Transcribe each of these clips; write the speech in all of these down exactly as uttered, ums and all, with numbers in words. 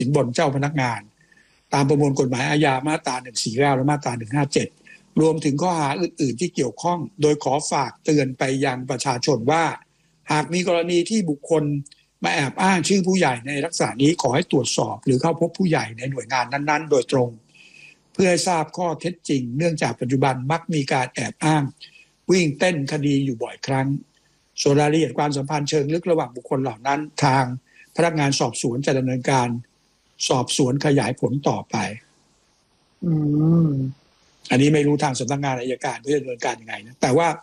สินบนเจ้าพนักงานตามประมวลกฎหมายอาญามาตราหนึ่งสี่เก้าและมาตราหนึ่งห้าเจ็ดรวมถึงข้อหาอื่นๆที่เกี่ยวข้องโดยขอฝากเตือนไปยังประชาชนว่าหากมีกรณีที่บุคคลมาแอบอ้างชื่อผู้ใหญ่ในลักษณะนี้ขอให้ตรวจสอบหรือเข้าพบผู้ใหญ่ในหน่วยงานนั้นๆโดยตรงเพื่อให้ทราบข้อเท็จจริงเนื่องจากปัจจุบันมักมีการแอบอ้างวิ่งเต้นคดีอยู่บ่อยครั้งส่วนรายละเอียดความสัมพันธ์เชิงลึกระหว่างบุคคลเหล่านั้นทางพนักงานสอบสวนจะดำเนินการสอบสวนขยายผลต่อไปอืมอันนี้ไม่รู้ทางสำนักงานอัยการเพื่อดำเนินการยังไงนะแต่ว่า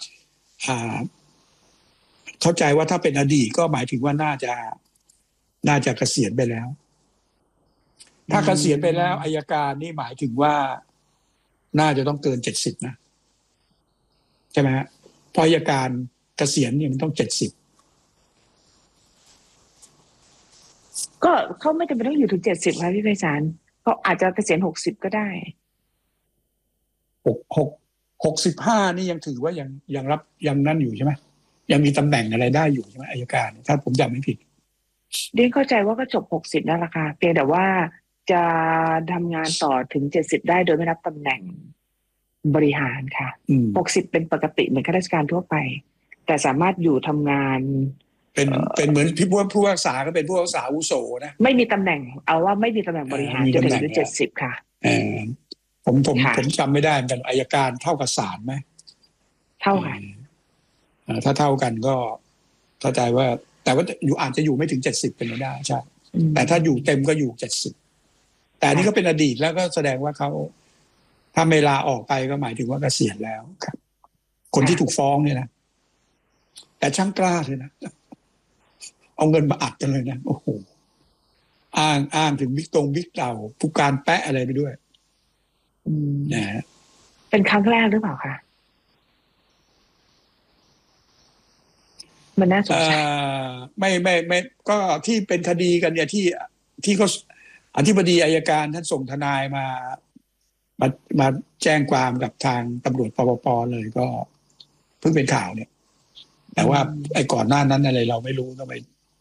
เข้าใจว่าถ้าเป็นอดีตก็หมายถึงว่าน่าจะน่าจะเกษียณไปแล้วถ้าเกษียณไปแล้วอัยการนี่หมายถึงว่าน่าจะต้องเกินเจ็ดสิบนะใช่ไหมฮะเพราะอัยการเกษียณเนี่ยมันต้องเจ็ดสิบก็เขาไม่จำเป็นต้องอยู่ถึงเจ็ดสิบค่ะพี่ไพศาลเขาอาจจะเกษียณหกสิบก็ได้หกหกหกสิบห้านี่ยังถือว่ายังยังรับยังนั่นอยู่ใช่ไหมยังมีตำแหน่งอะไรได้อยู่ใช่ไหมอัยการถ้าผมจำไม่ผิดเรียนเข้าใจว่าก็จบหกสิบนั่นแหละค่ะเพียงแต่ว่าจะทำงานต่อถึงเจ็ดสิบได้โดยไม่รับตำแหน่งบริหารค่ะหกสิบเป็นปกติเหมือนข้าราชการทั่วไปแต่สามารถอยู่ทำงานเป็นเป็นเหมือนพี่ผู้ผู้รักษาก็เป็นผู้รักษาอาวุโสนะไม่มีตำแหน่งเอาว่าไม่มีตำแหน่งบริหารจนถึงอายุเจ็ดสิบค่ะผมผมผมจำไม่ได้เหมือนกันอัยการเท่ากับศาลไหมเท่ากันถ้าเท่ากันก็เข้าใจว่าแต่ว่าอยู่อาจจะอยู่ไม่ถึงเจ็ดสิบเป็นไปได้ใช่แต่ถ้าอยู่เต็มก็อยู่เจ็ดสิบแต่นี่ก็เป็นอดีตแล้วก็แสดงว่าเขาถ้าไม่ลาออกไปก็หมายถึงว่าเกษียณแล้วครับคนที่ถูกฟ้องเนี่ยนะแต่ช่างกล้าเลยนะเอาเงินมาอัดกันเลยนะโอ้โหอ้างอ้างถึงบิ๊กตรงบิ๊กเต่าผู้การแปะอะไรไปด้วยนะเป็นครั้งแรกหรือเปล่าคะมันน่าสงสัยไม่ไม่ไม่ก็ที่เป็นคดีกันเนี่ยที่ที่เขาอธิบดีอัยการท่านส่งทนายมามามาแจ้งความกับทางตำรวจปปปเลยก็เพิ่งเป็นข่าวเนี่ยแต่ว่าไอ้ก่อนหน้านั้นอะไรเราไม่รู้ต้องไป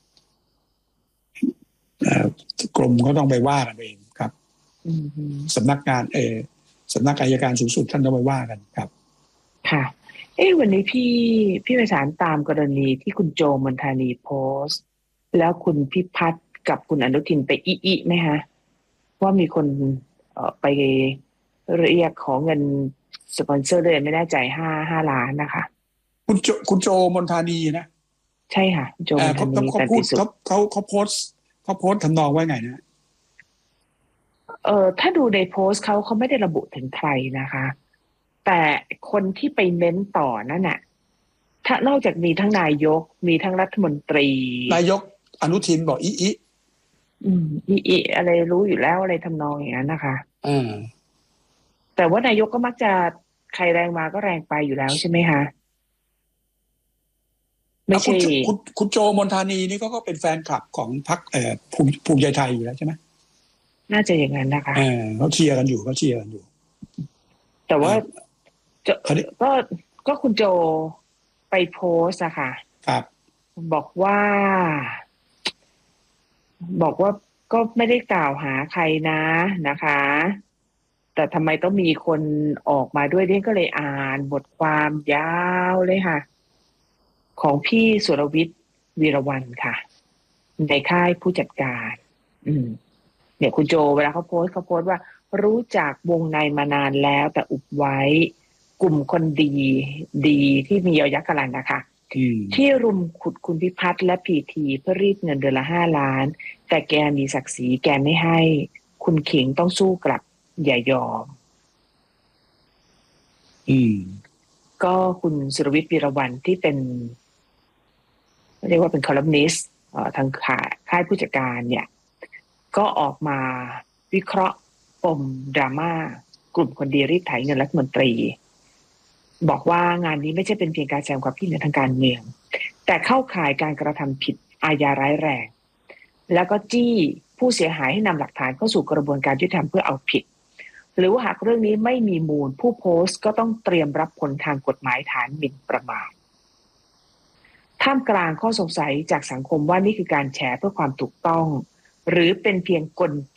กรมเขาต้องไปว่ากันเองครับสำนักงานเออสำนักอัยการสูงสุดท่านต้องไปว่ากันครับค่ะเอ้วันนี้พี่พี่ไพศาลตามกรณีที่คุณโจมนทานีโพสต์แล้วคุณพิพัฒน์กับคุณอนุทินไปอีอีไหมฮะว่ามีคนเอ่อไปเรียกขอเงินสปอนเซอร์เลยไม่แน่ใจห้าห้าล้านนะคะคุณโจคุณโจมนทานีนะใช่ค่ะโจมนทานีเขาพูดเขาเขาเขาโพสต์เขาโพสต์ทำนองว่าไงนะเออถ้าดูในโพสต์เขาเขาไม่ได้ระบุถึงใครนะคะแต่คนที่ไปเน้นต่อนั่นน่ะถ้านอกจากมีทั้งนายกมีทั้งรัฐมนตรีนายกอนุทินบอกอีอีอืมอีอีอะไรรู้อยู่แล้วอะไรทำนองอย่างนั้นนะคะอืมแต่ว่านายกก็มักจะใครแรงมาก็แรงไปอยู่แล้วใช่ไหมคะไม่ใช่คุณคุณโจมนทานีนี่ก็ก็เป็นแฟนคลับของพรรคเอ่อภูมิภูมิใจไทยอยู่แล้วใช่ไหมน่าจะอย่างนั้นนะคะเออเขาเชียร์กันอยู่เขาเชียร์กันอยู่แต่ว่าก็ก็คุณโจไปโพสอะค่ะครับบอกว่าบอกว่าก็ไม่ได้กล่าวหาใครนะนะคะแต่ทำไมต้องมีคนออกมาด้วยเด่นก็เลยอ่านบทความยาวเลยค่ะของพี่สุรวิทย์วีรวรรณค่ะในค่ายผู้จัดการอืมเนี่ยคุณโจเวลาเขาโพสเขาโพสว่ารู้จักวงในมานานแล้วแต่อุบไว้กลุ่มคนดีดีที่มียอยักษ์กลันนะคะที่รุมขุดคุณพิพัฒน์และพีทีเพื่อรีดเงินเดือนละห้าล้านแต่แกมีศักดิ์ศรีแกไม่ให้คุณขิงต้องสู้กลับอย่ายอมอืมก็คุณสุรวิทย์วีรวรรณที่เป็นเรียกว่าเป็นคอลัมนิสต์ทางค่ายผู้จัดการเนี่ยก็ออกมาวิเคราะห์ปมดราม่ากลุ่มคนดีรีดไถเงินรัฐมนตรีบอกว่างานนี้ไม่ใช่เป็นเพียงการแสดงความคิดเห็นทางการเมืองแต่เข้าข่ายการกระทำผิดอาญาร้ายแรงแล้วก็จี้ผู้เสียหายให้นำหลักฐานเข้าสู่กระบวนการยุติธรรมเพื่อเอาผิดหรือว่าหากเรื่องนี้ไม่มีมูลผู้โพสต์ก็ต้องเตรียมรับผลทางกฎหมายฐานหมิ่นประมาทท่ามกลางข้อสงสัยจากสังคมว่านี่คือการแฉเพื่อความถูกต้องหรือเป็นเพียงกล